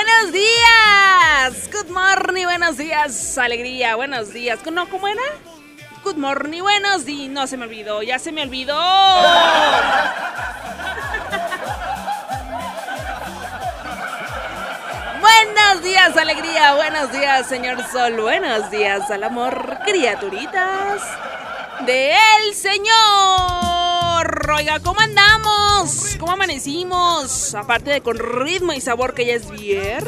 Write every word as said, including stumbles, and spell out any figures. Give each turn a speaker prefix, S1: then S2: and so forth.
S1: buenos días. Good morning, buenos días, alegría, buenos días. No, ¿cómo era? Good morning, buenos días. No, se me olvidó, ya se me olvidó. Buenos días, alegría, buenos días, señor sol, buenos días al amor, criaturitas del Señor. Oiga, ¿cómo andamos? ¿Cómo amanecimos? Aparte de con ritmo y sabor que ya es viernes.